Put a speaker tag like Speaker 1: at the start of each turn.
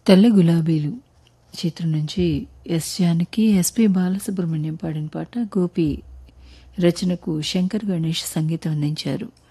Speaker 1: తెల్ల గులాబీలు చిత్రం నుంచి ఎస్ జానకి, ఎస్పి బాలసుబ్రహ్మణ్యం పాడిన పాట. గోపి రచనకు శంకర్ గణేష్ సంగీతం అందించారు.